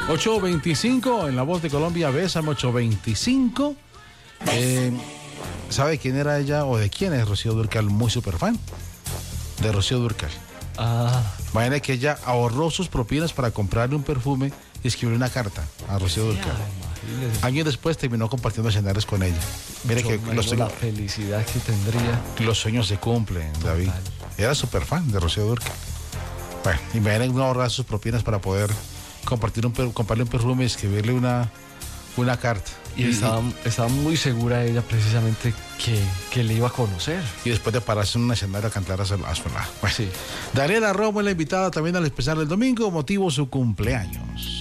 8:25 en La Voz de Colombia, Bésame 8:25. ¿Sabe quién era ella o de quién es Rocío Dúrcal? Muy super fan de Rocío Dúrcal. Imagínate que ella ahorró sus propinas para comprarle un perfume y escribir una carta a Rocío Dúrcal. Años después terminó compartiendo escenarios con ella. Mire que la felicidad que tendría. Los sueños se cumplen, David. Era súper fan de Rocío Dúrcal. Bueno, imagínate no ahorrar sus propinas para poder comprarle un perfume y escribirle una carta. Y estaba muy segura ella precisamente que le iba a conocer. Y después de pararse en un escenario a cantar a su lado. Bueno, sí. Daniela Romo es la invitada también al especial del domingo, motivo su cumpleaños.